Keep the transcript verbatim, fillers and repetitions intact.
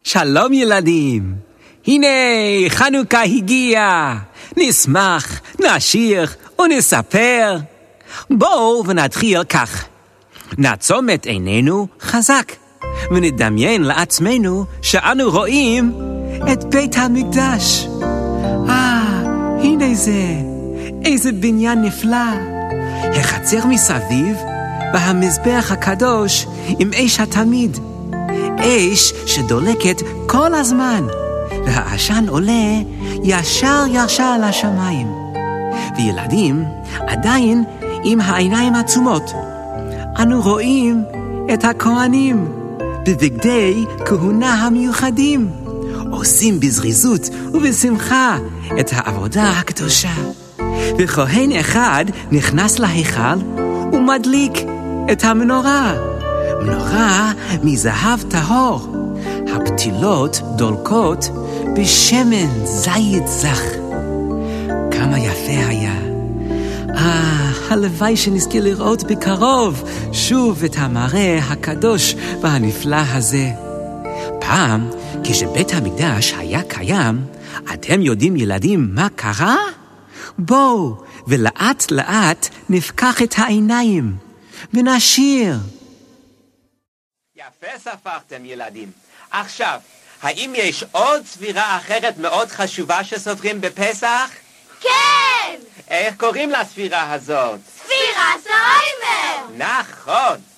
שלום ילדים, הנה חנוכה הגיע, נשמח, נשיר ונספר. בואו ונתחיל כך, נעצום את עינינו חזק, ונדמיין לעצמנו שאנו רואים את בית המקדש. אה, הנה זה, איזה בניין נפלא, החצר מסביב, והמזבח הקדוש עם אש התמיד, אש שדולקת כל הזמן, והעשן עולה ישר ישר לשמיים, וילדים עדיין עם העיניים עצומות. אנו רואים את הכהנים בבגדי כהונה המיוחדים, עושים בזריזות ובשמחה את העבודה הקדושה. וכהן אחד נכנס להיכל ומדליק את המנורה, מנורה מזהב טהור, הפתילות דולקות בשמן זית זך. כמה יפה היה. אה, הלוואי שנזכה לראות בקרוב שוב את המראה הקדוש והנפלא הזה. פעם, כשבית המקדש היה קיים, אתם יודעים ילדים מה קרה? בואו ולאט לאט נפקח את העיניים ונשיר. יפה ספרתם ילדים. עכשיו, האם יש עוד ספירה אחרת מאוד חשובה שסופרים בפסח? כן! איך קוראים לספירה הזאת? ספירת העומר! נכון!